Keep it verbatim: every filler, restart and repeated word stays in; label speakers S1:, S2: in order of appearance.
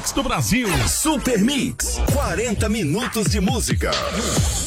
S1: Mix do Brasil.
S2: Super Mix, quarenta minutos de música.